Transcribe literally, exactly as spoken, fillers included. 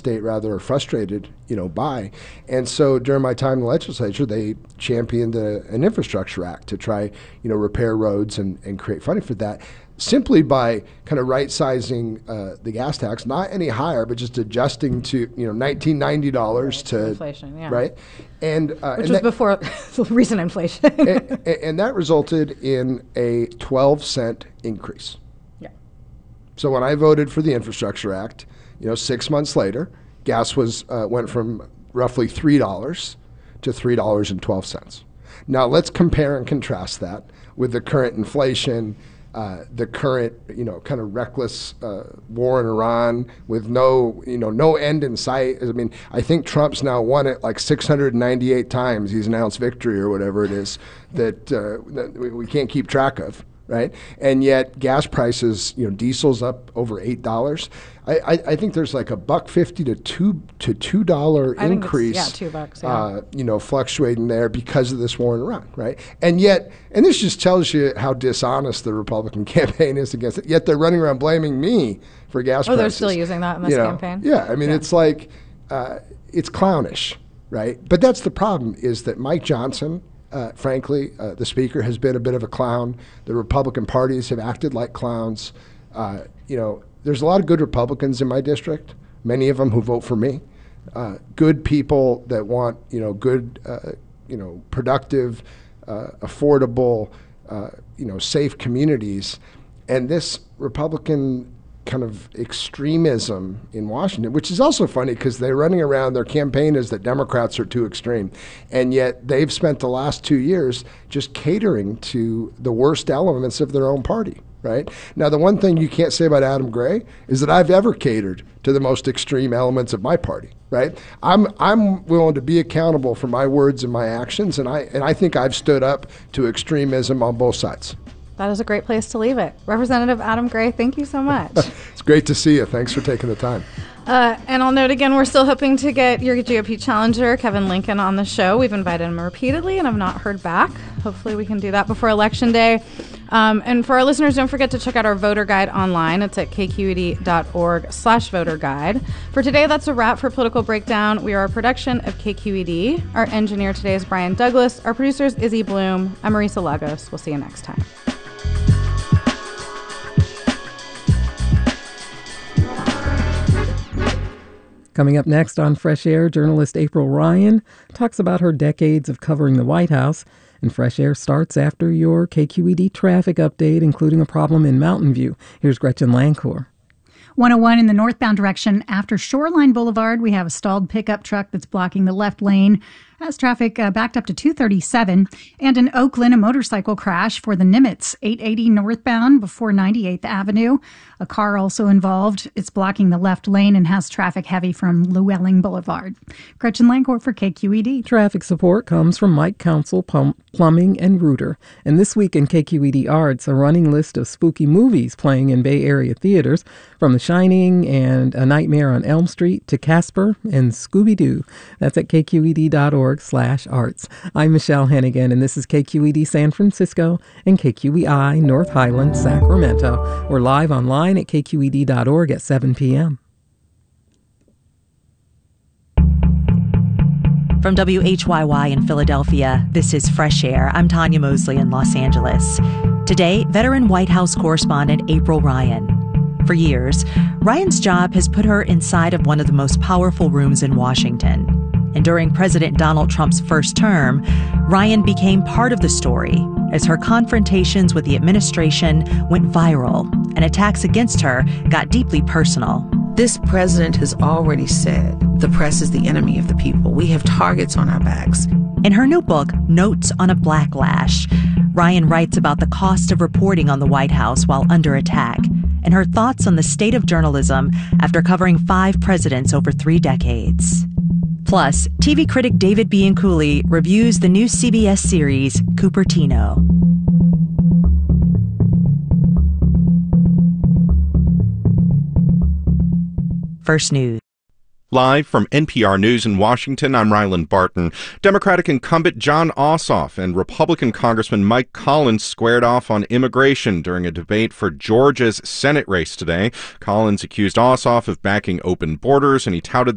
state rather are frustrated, you know, by. And so during my time in the legislature, they championed a, an infrastructure act to try, you know, repair roads and, and create funding for that, simply by kind of right-sizing uh, the gas tax, not any higher, but just adjusting to, you know, nineteen ninety dollars to inflation, yeah. Right? And uh, Which and was that, before recent inflation. and, and that resulted in a twelve cent increase. Yeah. So when I voted for the Infrastructure Act, you know, six months later, gas was uh, went from roughly three dollars to three dollars and twelve cents. Now let's compare and contrast that with the current inflation, uh, the current, you know, kind of reckless uh, war in Iran with no, you know, no end in sight. I mean, I think Trump's now won it like six hundred ninety-eight times. He's announced victory or whatever it is that, uh, that we, we can't keep track of. Right, and yet gas prices, you know, diesel's up over eight dollars. I, I, I think there's like a buck fifty to two to two dollar increase. Yeah, two bucks. Yeah. Uh, you know, fluctuating there because of this war in Iran. Right, and yet, and this just tells you how dishonest the Republican campaign is against it. Yet they're running around blaming me for gas oh, prices. they're still using that in this you know? campaign. Yeah, I mean, yeah. it's like uh, it's clownish, right? But that's the problem: is that Mike Johnson. Uh, frankly, uh, the speaker has been a bit of a clown. The Republican parties have acted like clowns. Uh, you know, there's a lot of good Republicans in my district, many of them who vote for me. Uh, good people that want, you know, good, uh, you know, productive, uh, affordable, uh, you know, safe communities. And this Republican kind of extremism in Washington, which is also funny because they're running around, their campaign is that Democrats are too extreme. And yet they've spent the last two years just catering to the worst elements of their own party, right? Now, the one thing you can't say about Adam Gray is that I've ever catered to the most extreme elements of my party, right? I'm I'm willing to be accountable for my words and my actions, and I and I think I've stood up to extremism on both sides. That is a great place to leave it. Representative Adam Gray, thank you so much. It's great to see you. Thanks for taking the time. Uh, and I'll note again, we're still hoping to get your G O P challenger, Kevin Lincoln, on the show. We've invited him repeatedly and have not heard back. Hopefully we can do that before Election Day. Um, and for our listeners, don't forget to check out our voter guide online. It's at kqed.org slash voter guide. For today, that's a wrap for Political Breakdown. We are a production of K Q E D. Our engineer today is Brian Douglas. Our producer is Izzy Bloom. I'm Marisa Lagos. We'll see you next time. Coming up next on Fresh Air, journalist April Ryan talks about her decades of covering the White House. And Fresh Air starts after your K Q E D traffic update, including a problem in Mountain View. Here's Gretchen Lancour. one oh one in the northbound direction after Shoreline Boulevard. We have a stalled pickup truck that's blocking the left lane. As traffic uh, backed up to two thirty-seven. And in Oakland, a motorcycle crash for the Nimitz, eight eighty northbound before ninety-eighth Avenue. A car also involved. It's blocking the left lane and has traffic heavy from Llewellyn Boulevard. Gretchen Lancourt for K Q E D. Traffic support comes from Mike Council Plum- Plumbing and Rooter. And this week in K Q E D Arts, a running list of spooky movies playing in Bay Area theaters, from The Shining and A Nightmare on Elm Street to Casper and Scooby-Doo. That's at k q e d dot org slash arts. I'm Michelle Hennigan, and this is K Q E D San Francisco and K Q E I North Highland, Sacramento. We're live online at k q e d dot org at seven p.m. From W H Y Y in Philadelphia, this is Fresh Air. I'm Tanya Mosley in Los Angeles. Today, veteran White House correspondent April Ryan. For years, Ryan's job has put her inside of one of the most powerful rooms in Washington. And during President Donald Trump's first term, Ryan became part of the story as her confrontations with the administration went viral and attacks against her got deeply personal. This president has already said the press is the enemy of the people. We have targets on our backs. In her new book, Notes on a Blacklash, Ryan writes about the cost of reporting on the White House while under attack and her thoughts on the state of journalism after covering five presidents over three decades. Plus, T V critic David Bianculli reviews the new C B S series, Cupertino. First News. Live from N P R News in Washington, I'm Ryland Barton. Democratic incumbent Jon Ossoff and Republican Congressman Mike Collins squared off on immigration during a debate for Georgia's Senate race today. Collins accused Ossoff of backing open borders, and he touted